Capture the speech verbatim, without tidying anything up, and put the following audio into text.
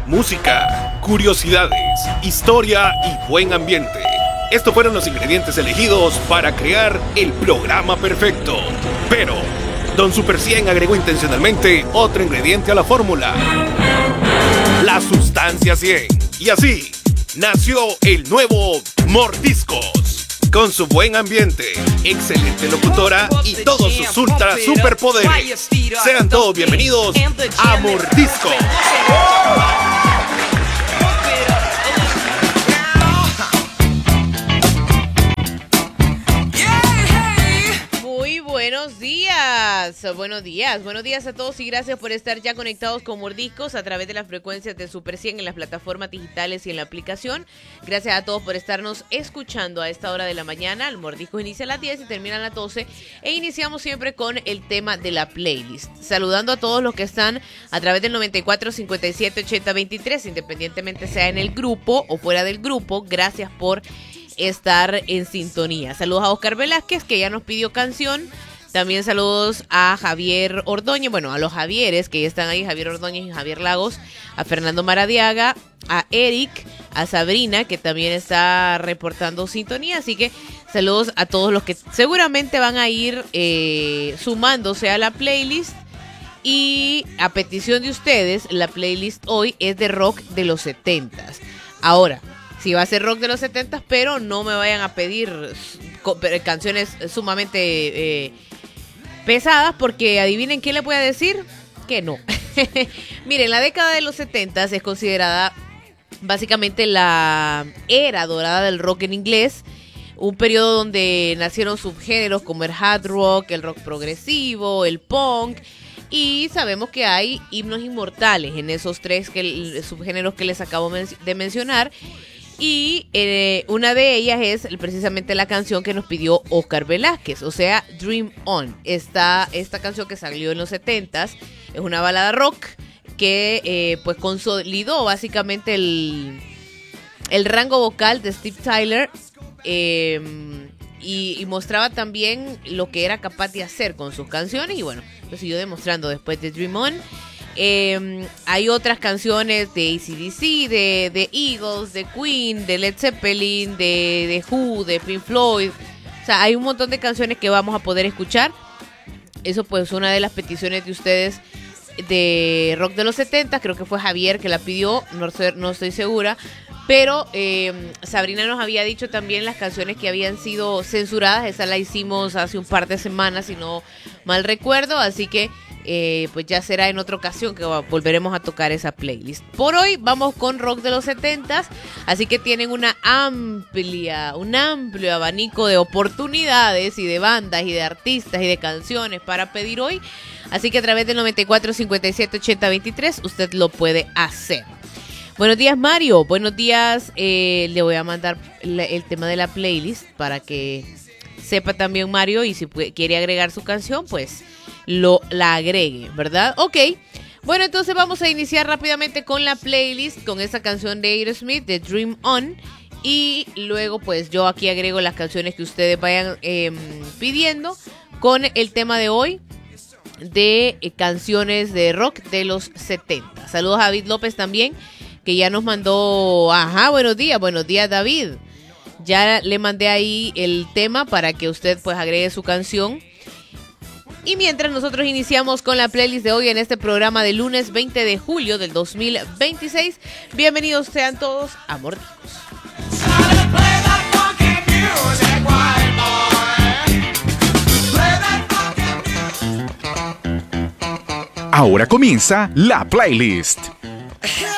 música, curiosidades, historia y buen ambiente. Estos fueron los ingredientes elegidos para crear el programa perfecto. Pero Don Super cien agregó intencionalmente otro ingrediente a la fórmula: la sustancia cien. Y así nació el nuevo Mordiscos. Con su buen ambiente, excelente locutora y todos sus ultra superpoderes. Sean todos bienvenidos a Mordiscos. Muy buenos días, buenos días, buenos días a todos y gracias por estar ya conectados con Mordiscos a través de las frecuencias de Super cien en las plataformas digitales y en la aplicación. Gracias a todos por estarnos escuchando a esta hora de la mañana. El Mordiscos inicia a las diez y termina a las doce e iniciamos siempre con el tema de la playlist. Saludando a todos los que están a través del noventa y cuatro, cincuenta y siete, ochenta, veintitrés, independientemente sea en el grupo o fuera del grupo. Gracias por estar en sintonía. Saludos a Oscar Velázquez, que ya nos pidió canción. También saludos a Javier Ordóñez, bueno, a los Javieres que ya están ahí, Javier Ordóñez y Javier Lagos, a Fernando Maradiaga, a Eric, a Sabrina, que también está reportando sintonía. Así que saludos a todos los que seguramente van a ir eh, sumándose a la playlist. Y a petición de ustedes, la playlist hoy es de rock de los setentas. Ahora, sí va a ser rock de los setentas, pero no me vayan a pedir canciones sumamente eh, pesadas, porque adivinen qué le voy a decir, que no. Miren, la década de los setentas es considerada básicamente la era dorada del rock en inglés, un periodo donde nacieron subgéneros como el hard rock, el rock progresivo, el punk. Y sabemos que hay himnos inmortales en esos tres que, subgéneros que les acabo de mencionar. Y eh, una de ellas es precisamente la canción que nos pidió Oscar Velázquez, o sea, Dream On. Esta, esta canción que salió en los setentas es una balada rock que eh, pues consolidó básicamente el, el rango vocal de Steve Tyler eh, y, y mostraba también lo que era capaz de hacer con sus canciones. Y bueno, lo siguió demostrando después de Dream On. Eh, hay otras canciones de A C D C, de, de Eagles, de Queen, de Led Zeppelin, de, de Who, de Pink Floyd. O sea, hay un montón de canciones que vamos a poder escuchar. Eso pues una de las peticiones de ustedes de rock de los setenta. Creo que fue Javier que la pidió, no, sé, no estoy segura. Pero eh, Sabrina nos había dicho también las canciones que habían sido censuradas. Esa la hicimos hace un par de semanas, si no mal recuerdo. Así que eh, pues ya será en otra ocasión que volveremos a tocar esa playlist. Por hoy vamos con rock de los setentas. Así que tienen una amplia, un amplio abanico de oportunidades y de bandas y de artistas y de canciones para pedir hoy. Así que a través del noventa y cuatro, cincuenta y siete, ochenta, veintitrés usted lo puede hacer. Buenos días, Mario. Buenos días. Eh, le voy a mandar la, el tema de la playlist para que sepa también Mario, y si puede, quiere agregar su canción, pues lo la agregue, ¿verdad? Ok. Bueno, entonces vamos a iniciar rápidamente con la playlist, con esa canción de Aerosmith, de Dream On. Y luego, pues yo aquí agrego las canciones que ustedes vayan eh, pidiendo con el tema de hoy de eh, canciones de rock de los setenta. Saludos a David López también, que ya nos mandó, ajá, buenos días, buenos días David. Ya le mandé ahí el tema para que usted pues agregue su canción. Y mientras nosotros iniciamos con la playlist de hoy en este programa de lunes veinte de julio del dos mil veintiséis, bienvenidos sean todos a Mordiscos. Ahora comienza la playlist.